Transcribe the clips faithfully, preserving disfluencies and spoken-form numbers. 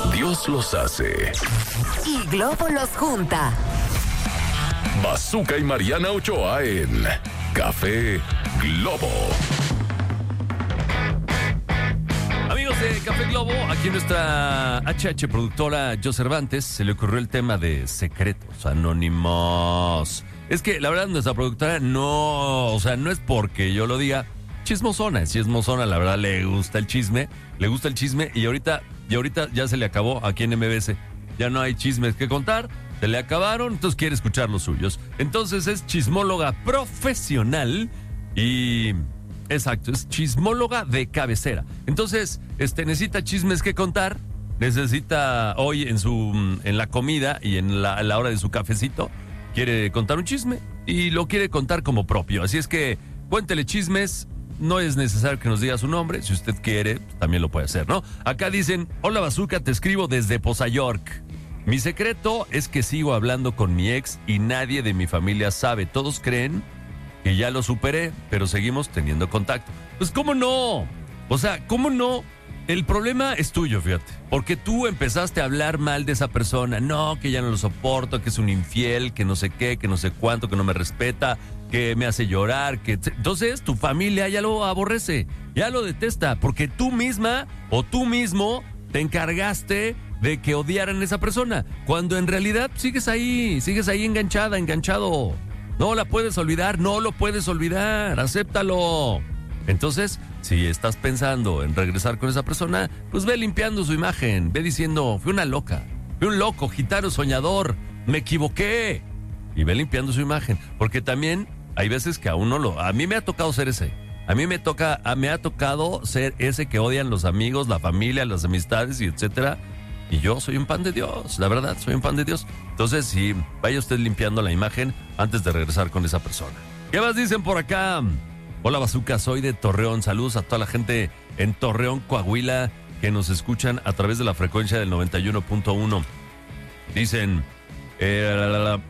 Dios los hace y Globo los junta. Bazooka y Mariana Ochoa en Café Globo. Amigos de Café Globo, aquí nuestra H H productora Jo Cervantes se le ocurrió el tema de secretos anónimos. Es que la verdad nuestra productora no, o sea, no es porque yo lo diga, chismosona, es chismosona, la verdad le gusta el chisme, le gusta el chisme y ahorita, y ahorita ya se le acabó aquí en M B S. Ya no hay chismes que contar, se le acabaron, entonces quiere escuchar los suyos. Entonces es chismóloga profesional y... Exacto, es chismóloga de cabecera. Entonces, este, necesita chismes que contar, necesita hoy en su en la comida y en la, en la hora de su cafecito, quiere contar un chisme y lo quiere contar como propio. Así es que cuéntele chismes, no es necesario que nos diga su nombre, si usted quiere, también lo puede hacer, ¿no? Acá dicen, hola Bazooka, te escribo desde Poza York. Mi secreto es que sigo hablando con mi ex y nadie de mi familia sabe, todos creen que ya lo superé, pero seguimos teniendo contacto. Pues, ¿cómo no? O sea, ¿cómo no? El problema es tuyo, fíjate. Porque tú empezaste a hablar mal de esa persona. No, que ya no lo soporto, que es un infiel, que no sé qué, que no sé cuánto, que no me respeta, que me hace llorar, que... Entonces, tu familia ya lo aborrece, ya lo detesta, porque tú misma o tú mismo te encargaste de que odiaran a esa persona, cuando en realidad sigues ahí, sigues ahí enganchada, enganchado. No la puedes olvidar, no lo puedes olvidar, acéptalo. Entonces, si estás pensando en regresar con esa persona, pues ve limpiando su imagen, ve diciendo, fui una loca, fui un loco, gitano, soñador, me equivoqué. Y ve limpiando su imagen, porque también hay veces que a uno lo... A mí me ha tocado ser ese, a mí me, toca, a, me ha tocado ser ese que odian los amigos, la familia, las amistades y etcétera. Y yo soy un pan de Dios, la verdad, soy un pan de Dios. Entonces, sí, vaya usted limpiando la imagen antes de regresar con esa persona. ¿Qué más dicen por acá? Hola, Bazooka, soy de Torreón. Saludos a toda la gente en Torreón, Coahuila, que nos escuchan a través de la frecuencia del noventa y uno punto uno. Dicen, eh, la, la, la,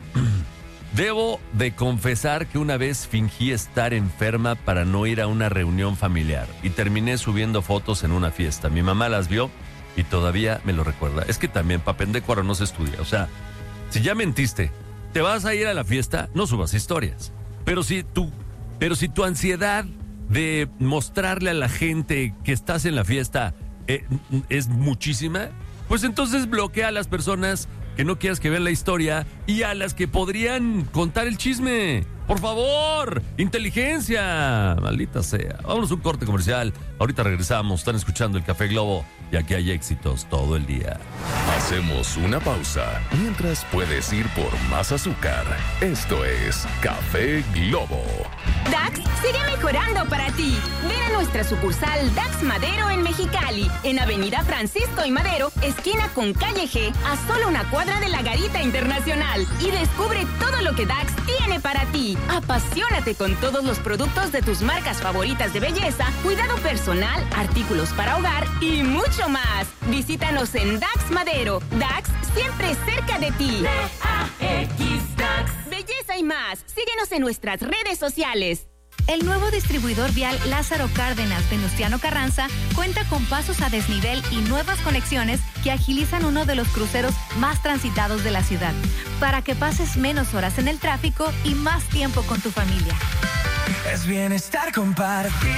debo de confesar que una vez fingí estar enferma para no ir a una reunión familiar y terminé subiendo fotos en una fiesta. Mi mamá las vio y todavía me lo recuerda. Es que también pa' pendecuaro no se estudia. O sea, si ya mentiste, te vas a ir a la fiesta, no subas historias. Pero si tú, pero si tu ansiedad de mostrarle a la gente que estás en la fiesta eh, es muchísima, pues entonces bloquea a las personas que no quieras que vean la historia y a las que podrían contar el chisme. Por favor, inteligencia, maldita sea. Vámonos a un corte comercial. Ahorita regresamos. Están escuchando el Café Globo y aquí hay éxitos todo el día. Hacemos una pausa mientras puedes ir por más azúcar. Esto es Café Globo. Dax sigue mejorando para ti. Ven a nuestra sucursal Dax Madero en Mexicali, en Avenida Francisco y Madero, esquina con Calle G, a solo una cuadra de la Garita Internacional, y descubre todo lo que Dax tiene para ti. Apasionate con todos los productos de tus marcas favoritas de belleza, cuidado personal, artículos para hogar y mucho más. Visítanos en Dax Madero. Dax siempre cerca de ti. D A X Dax. Belleza y más. Síguenos en nuestras redes sociales. El nuevo distribuidor vial Lázaro Cárdenas Venustiano Carranza cuenta con pasos a desnivel y nuevas conexiones que agilizan uno de los cruceros más transitados de la ciudad, para que pases menos horas en el tráfico y más tiempo con tu familia. Es bienestar compartido.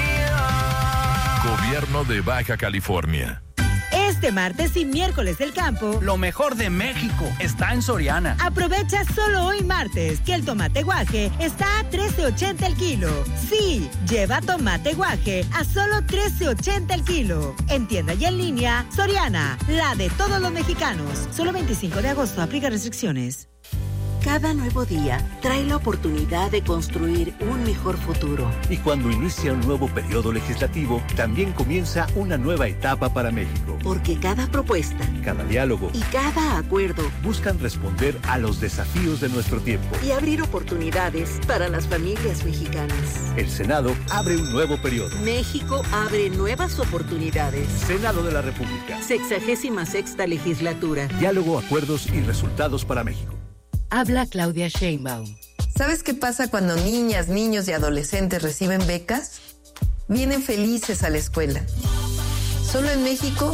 Gobierno de Baja California. Este martes y miércoles del campo, lo mejor de México está en Soriana. Aprovecha solo hoy martes que el tomate guaje está a trece ochenta el kilo. Sí, lleva tomate guaje a solo trece ochenta el kilo. En tienda y en línea, Soriana, la de todos los mexicanos. Solo veinticinco de agosto, aplica restricciones. Cada nuevo día trae la oportunidad de construir un mejor futuro. Y cuando inicia un nuevo periodo legislativo, también comienza una nueva etapa para México. Porque cada propuesta, cada diálogo y cada acuerdo buscan responder a los desafíos de nuestro tiempo y abrir oportunidades para las familias mexicanas. El Senado abre un nuevo periodo. México abre nuevas oportunidades. Senado de la República. Sexagésima sexta legislatura. Diálogo, acuerdos y resultados para México. Habla Claudia Sheinbaum. ¿Sabes qué pasa cuando niñas, niños y adolescentes reciben becas? Vienen felices a la escuela. Solo en México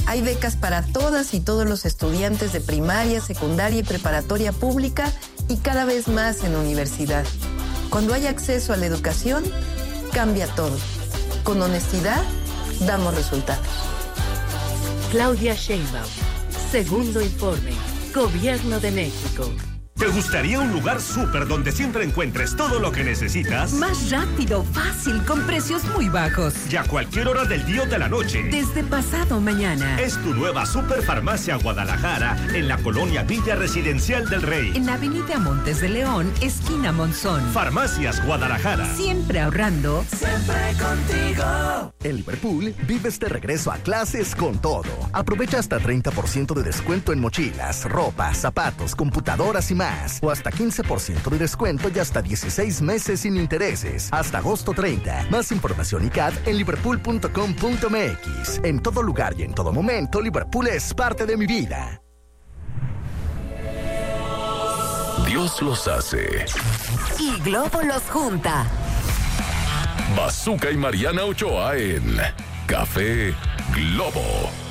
Hay becas para todas y todos los estudiantes de primaria, secundaria y preparatoria pública y cada vez más en universidad. Cuando hay acceso a la educación, cambia todo. Con honestidad, damos resultados. Claudia Sheinbaum. Segundo informe. Gobierno de México. ¿Te gustaría un lugar súper donde siempre encuentres todo lo que necesitas? Más rápido, fácil, con precios muy bajos. Y a cualquier hora del día o de la noche. Desde pasado mañana. Es tu nueva Superfarmacia Guadalajara en la colonia Villa Residencial del Rey. En Avenida Montes de León, esquina Monzón. Farmacias Guadalajara. Siempre ahorrando. Siempre contigo. En Liverpool vives de regreso a clases con todo. Aprovecha hasta treinta por ciento de descuento en mochilas, ropa, zapatos, computadoras y más. O hasta quince por ciento de descuento y hasta dieciséis meses sin intereses. Hasta agosto treinta. Más información y C A D en liverpool punto com punto m x. En todo lugar y en todo momento, Liverpool es parte de mi vida. Dios los hace. Y Globo los junta. Bazooka y Mariana Ochoa en Café Globo.